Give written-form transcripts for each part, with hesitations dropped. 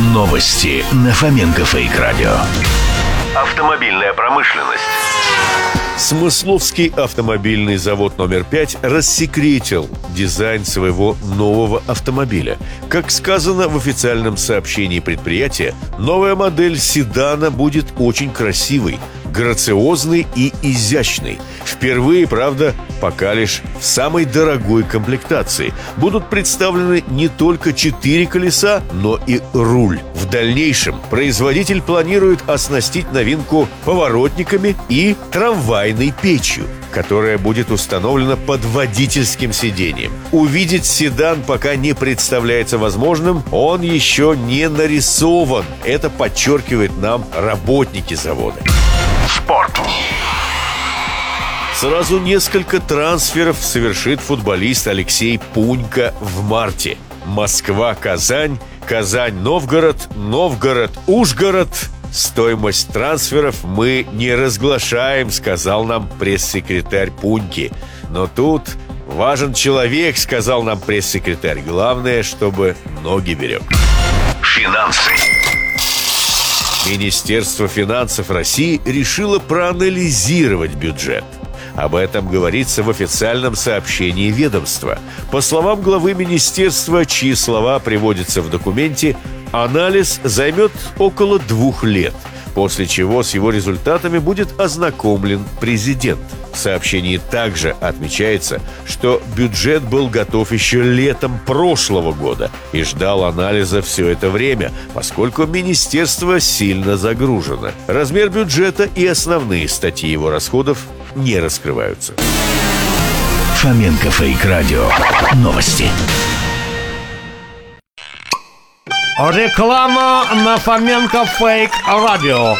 Новости на Фоменко Фейк Радио. Автомобильная промышленность. Смысловский автомобильный завод номер 5 рассекретил дизайн своего нового автомобиля. Как сказано в официальном сообщении предприятия, новая модель седана будет очень красивой, грациозный и изящный. Впервые, правда, пока лишь в самой дорогой комплектации. Будут представлены не только 4 колеса, но и руль. В дальнейшем производитель планирует оснастить новинку поворотниками и трамвайной печью, которая будет установлена под водительским сиденьем. Увидеть седан пока не представляется возможным, он еще не нарисован. Это подчеркивают нам работники завода. Спорт. Сразу несколько трансферов совершит футболист Алексей Пунько в марте. Москва-Казань, Казань-Новгород, Новгород-Ужгород. Стоимость трансферов мы не разглашаем, сказал нам пресс-секретарь Пуньки. Но тут важен человек, сказал нам пресс-секретарь. Главное, чтобы ноги берег. Финансы. Министерство финансов России решило проанализировать бюджет. Об этом говорится в официальном сообщении ведомства. По словам главы министерства, чьи слова приводятся в документе, анализ займет около 2 лет, после чего с его результатами будет ознакомлен президент. В сообщении также отмечается, что бюджет был готов еще летом прошлого года и ждал анализа все это время, поскольку министерство сильно загружено. Размер бюджета и основные статьи его расходов не раскрываются. Фоменко Фейк Радио. Новости. Реклама на Фоменко Фейк Радио.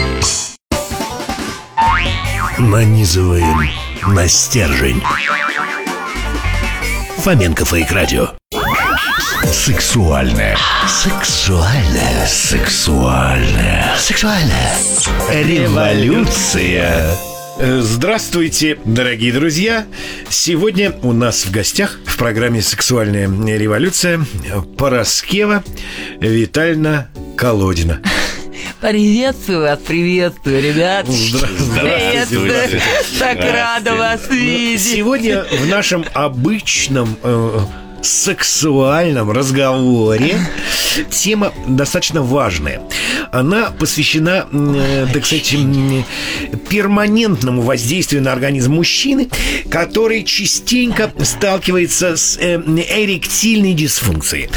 Нанизываем на стержень. Фоменко Фейк Радио. Сексуальная. Сексуальная. Сексуальная. Сексуальная. Революция. Здравствуйте, дорогие друзья! Сегодня у нас в гостях в программе «Сексуальная революция» Параскева Витальевна Колодина. Приветствую вас, приветствую, ребят. Здравствуйте. Так рада вас видеть. Сегодня в нашем обычном сексуальном разговоре тема достаточно важная. Она посвящена, так сказать, перманентному воздействию на организм мужчины, который частенько сталкивается с эректильной дисфункцией.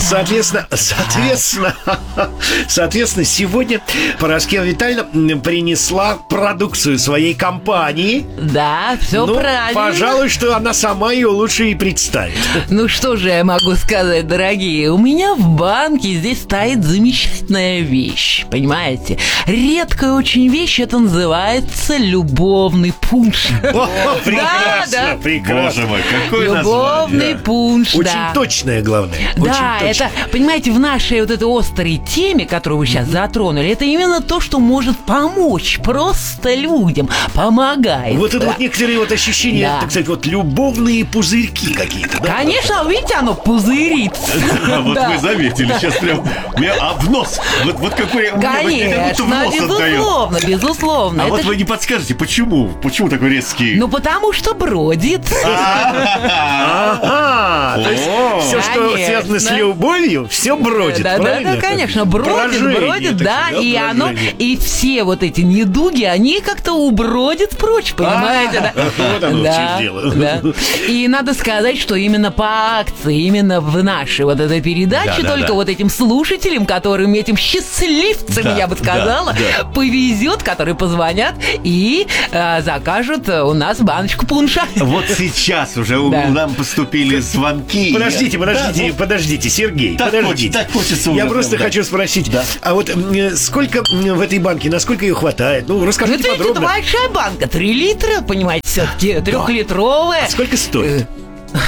Соответственно, сегодня Параскева Витальевна принесла продукцию своей компании. Да, все правильно. Пожалуй, что она сама ее лучше и представит. Ну что же я могу сказать, дорогие? У меня в банке здесь стоит замечательная вещь, понимаете? Редкая очень вещь, это называется любовный пунш. Прекрасно, прекрасно. Боже мой, какой любовный пунш, Очень да. точное, главное. Да, это, понимаете, в нашей вот этой острой теме, которую вы сейчас затронули, это именно то, что может помочь просто людям, помогает. Вот это вот некоторые вот ощущения, Да. так сказать, вот любовные пузырьки какие-то, да? Конечно, видите, оно пузырится. Вот Да. вы заметили, сейчас прям меня в нос. Вот какой Конечно, безусловно. А Это вот ж- вы не подскажете, почему? Почему такой резкий? Ну, потому что бродит. Ага, то есть все, что Конечно. связано с любовью, все бродит, Да, правильно? конечно, бродит, Брожение да, такое, и оно, брожение. и все вот эти недуги, они как-то убродят прочь, понимаете, да? Вот оно в чем дело. Да. И надо сказать, что именно по акции, именно в нашей вот этой передаче, только вот этим слушателям, которым этим счастливцам, я бы сказала, повезет, которые позвонят и закажут у нас баночку пунша. Вот сейчас уже Да. нам поступили звонки. Подождите, Сергей, Так подождите. так хочется Я уже просто прям, да. хочу спросить, а вот сколько в этой банке, насколько ее хватает? Ну, Ну, расскажите это подробно. большая банка, 3 литра, понимаете, все-таки 3-литровая. Сколько стоит?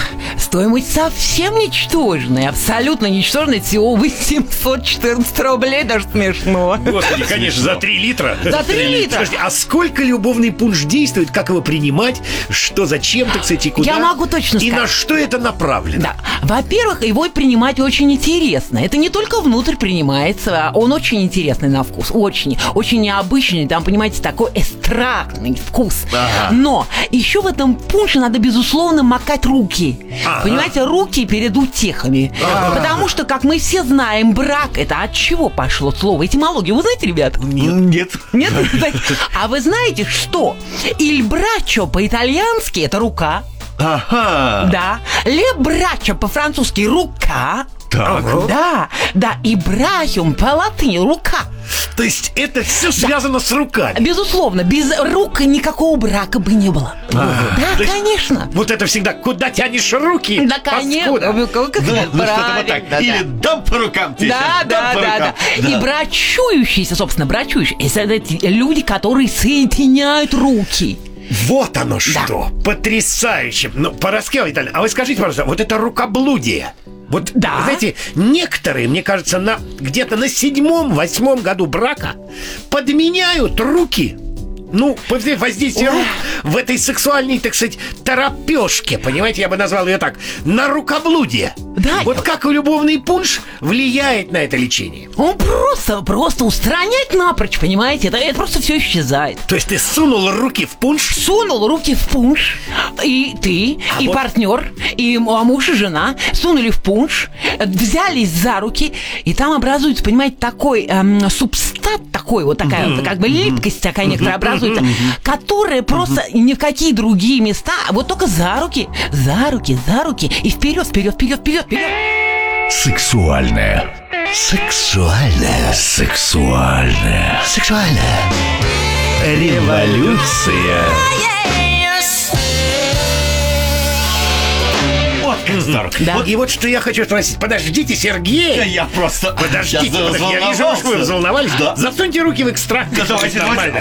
Стоимость совсем ничтожная, абсолютно ничтожная, всего 814 рублей, даже смешно. Господи, конечно, за 3 литра. За 3 литра. Слушайте, а сколько любовный пунш действует, как его принимать, что, зачем, так сказать, и куда? Я могу точно И сказать. на что это направлено? Да. Во-первых, его принимать очень интересно. Это не только внутрь принимается, он очень интересный на вкус. Очень, очень необычный. Там, понимаете, такой эстрадный вкус. Ага. Но еще в этом пунше надо, безусловно, макать руки. Ага. Понимаете, руки перед утехами. Потому что, как мы все знаем, брак — это от чего пошло слово? Этимологию вы знаете, ребят? Нет. Нет? А вы знаете, что «il braccio» по-итальянски — это рука. Ага. Да. «Le braccio» по-французски — рука. Так. Да, и «брахиум» по-латыни — рука. То есть это все связано с руками. Безусловно, без рук никакого брака бы не было. Да, То есть конечно. Вот это всегда, куда тянешь руки? Да, конечно. паскуда? Как это Что-то вот так. правильно, да. Или дам по рукам тебе. Да. И брачующиеся, собственно, брачующиеся, это те люди, которые соединяют руки. Вот оно что. Потрясающе. Ну, пораскел, Виталий. А вы скажите, пожалуйста, вот это рукоблудие. Вот, Да. знаете, некоторые, мне кажется, где-то на 7-8 году брака подменяют руки. Ну, воздействие рук в этой сексуальной, так сказать, торопежке, понимаете, я бы назвал ее так, на рукоблудие. Да. Вот как любовный пунш влияет на это лечение? Он просто устранять напрочь, понимаете? Это просто все исчезает. То есть ты сунул руки в пунш? Сунул руки в пунш, и ты, и вот- партнер, и муж и жена сунули в пунш, взялись за руки, и там образуется, понимаете, такой субстат, такой вот такая вот, как бы липкость такая некоторая образуется, которая просто ни в какие другие места, а вот только за руки, и вперед. Сексуальная. Сексуальная. Сексуальная. Сексуальная. Революция. Вот как здорово. Да. И вот что я хочу спросить. Подождите, Сергей. Да я просто... Подождите, я вижу, что вы взволновались. Да. Засуньте руки в экстракт. Да, давайте.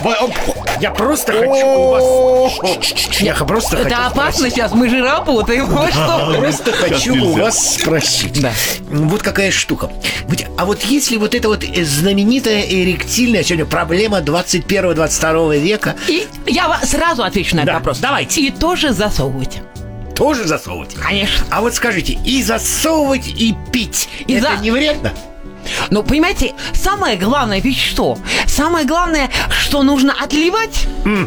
Я просто хочу у вас... Я просто хочу Это опасно спросить. сейчас, мы же работаем, вы что? Просто хочу у вас спросить. Да. Вот какая штука. А вот если вот эта вот знаменитая эректильная сегодня проблема 21-22 века, И я сразу отвечу на этот Да, вопрос. давайте. И тоже засовывать. тоже засовывать? Конечно. А вот скажите, и засовывать, и пить, И это не вредно? Ну, понимаете, самое главное ведь что? Самое главное, что нужно отливать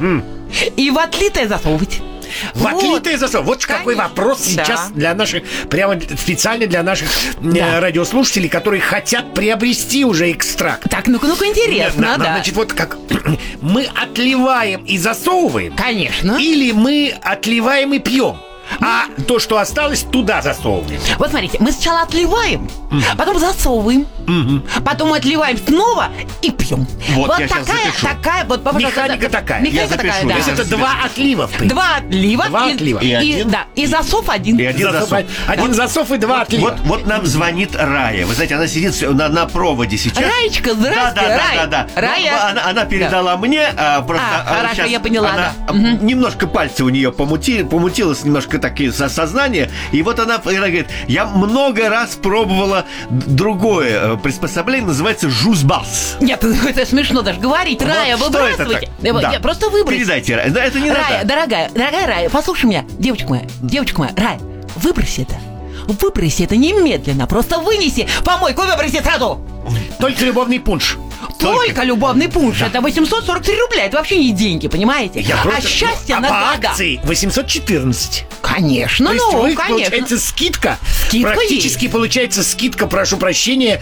и в отлитое засовывать. В Вот. отлитое засовывать. Вот какой Конечно. вопрос сейчас Да. для наших, прямо специально для наших Да. радиослушателей, которые хотят приобрести уже экстракт. Так, ну-ка, интересно, да. Значит, вот как мы отливаем и засовываем, Конечно. или мы отливаем и пьем, а то, что осталось, туда засовываем. Вот смотрите, мы сначала отливаем, потом засовываем, потом отливаем снова и пьем. Вот, я щас такая, запишу. вот, пожалуйста, Механика такая. Механика Я запишу, такая, да. я То есть это два отлива, в принципе. Два отлива. Два отлива. И один? Да, и засов один. И один засов. Один засов и два отлива. Вот нам звонит Рая. Вы знаете, она сидит на проводе сейчас. Раечка, здрасте, Рай. Да. Рая. Ну, она передала мне, просто... хорошо, сейчас я поняла, она, да. Немножко пальцы у нее помутилось, немножко такие сознание. И вот она говорит, я много раз пробовала другое приспособление, называется жузбас. Нет, это смешно даже говорить. Рая, Вот что это выбрасывайте. так? Да. Просто выбросьте. Передайте, Рая. Да, это не Рая, надо. дорогая Рая, послушай меня, девочка моя, Рая, выброси это. Выброси это немедленно, просто вынеси в помойку, выброси сразу. Только любовный пунш. Только любовный пунш, это 843 рубля, это вообще не деньги, понимаете? А счастье а на по года. акции 814. Конечно, То есть ну, вы, конечно. получается, скидка. Скидка Практически получается скидка, прошу прощения,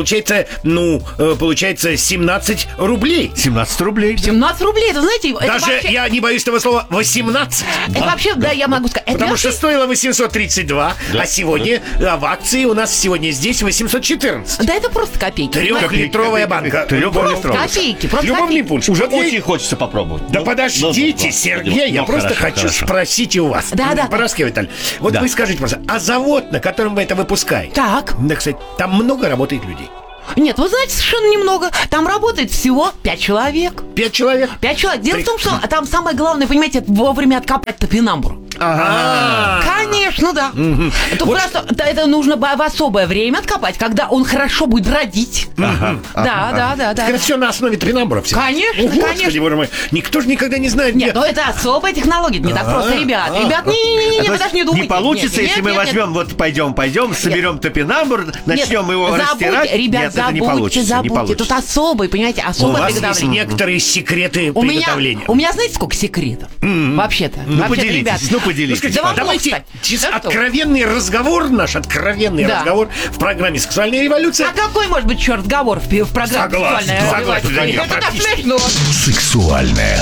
получается 17 рублей. 17 рублей. 17 рублей, это знаете, это Даже, вообще... я не боюсь этого слова, 18. Это вообще, да, я могу сказать. это Потому что вообще- стоило 832, а сегодня в акции у нас сегодня здесь 814. Да это просто копейки. Трехлитровая банка. Трехлитровая. Копейки, просто Любовный копейки. пунш. Уже Вот я- очень хочется попробовать. Да Ну, подождите, ну, Сергей, я ну, просто хорошо, хочу спросить у вас. Да. Пороскев Виталий, вот Да. вы скажите, просто, а завод, на котором вы это выпускаете? Так. Да, кстати, там много работает людей. Нет, вы знаете, совершенно немного. Там работает всего 5 человек. 5 человек. 5 человек. Дело в том, что там самое главное, понимаете, это вовремя откопать топинамбур. Конечно, да. Это просто это нужно в особое время откопать, когда он хорошо будет родить. Да. Это все на основе топинамбуров. Конечно, Господи, конечно. боже мой, никто же никогда не знает, где... Нет, ну это особая технология, не так просто, ребят. Ребят, не, вы даже не думайте. Не получится, если мы возьмем, вот пойдем, соберем топинамбур, начнем его растирать. Ребят, Нет, это не получится. забудьте. Тут особый, понимаете, У особое вас есть приготовление. некоторые секреты У приготовления. меня, знаете, сколько секретов? Вообще-то. Поделитесь, ребят. поделитесь. Да вам Давайте лучше, через да что? откровенный разговор, наш откровенный Да. разговор в программе «Сексуальная революция». А какой может быть, черт, разговор в программе Согласен, «Сексуальная согласен, революция»? да, Это так практически. смешно. Сексуальная.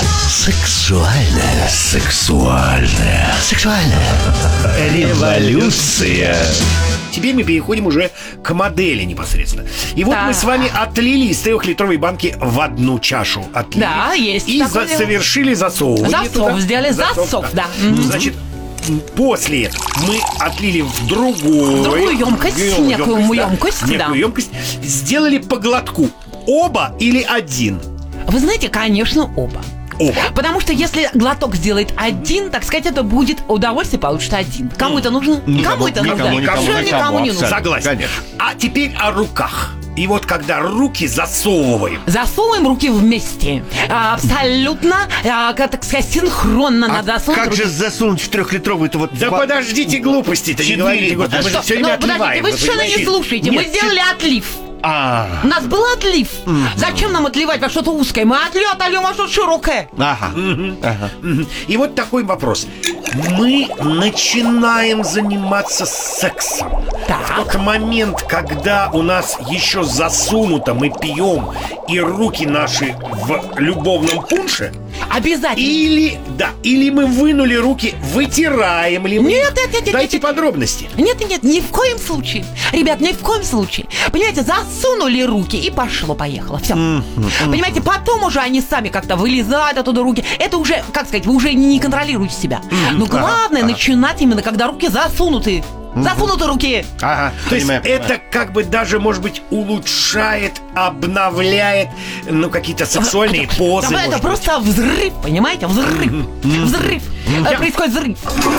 Сексуальная революция. Теперь мы переходим уже к модели непосредственно. И вот Так. мы с вами отлили из 3-литровой банки в одну чашу. Отлили. Да, есть И такое дело. совершили засовывание Засов туда. сделали, засов, да. Мгм. Значит, после этого мы отлили в другую емкость, некую емкость, да. некую емкость, сделали по глотку. Оба или один? Вы знаете, конечно, оба. Оба. Потому что если глоток сделает один, так сказать, это будет удовольствие, получит один. Кому это нужно? Кому это нужно? Никому не нужно. Согласен. Конечно. А теперь о руках. И вот когда руки засовываем, Засовываем руки вместе. Абсолютно, так сказать, синхронно надо засунуть Как руки. же засунуть в 3-литровую-то вот... да подождите глупости-то, не 4. говорите, господи, мы же Что? все время Ну, подождите, отливаем. вы совершенно не понимаете? слушаете. Мы Нет, сделали отлив. У нас был отлив. Зачем нам отливать во что-то узкое? Мы отольем во что-то широкое. Ага. И вот такой вопрос. Мы начинаем заниматься сексом. Так. В тот момент, когда у нас еще засунуто, мы пьем, и руки наши в любовном пунше, Обязательно. или мы вынули руки, вытираем ли мы? Нет. Дайте подробности. Нет, ни в коем случае. Ребят, ни в коем случае. Понимаете, засунули руки и пошло-поехало. Все. Понимаете, потом уже они сами как-то вылезают оттуда руки. Это уже, как сказать, вы уже не контролируете себя. Но главное начинать именно, когда руки засунуты. Засунуты руки. Ага, То есть понимаю. это как бы даже, может быть, улучшает, обновляет, какие-то сексуальные позы. Да, может это быть. просто взрыв, понимаете? Взрыв. Взрыв. Происходит взрыв.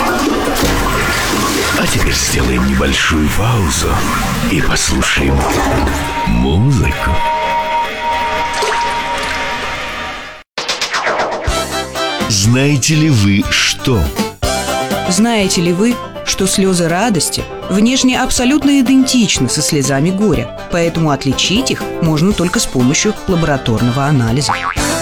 А теперь сделаем небольшую паузу и послушаем музыку. Знаете ли вы что? Знаете ли вы, что слезы радости внешне абсолютно идентичны со слезами горя, поэтому отличить их можно только с помощью лабораторного анализа.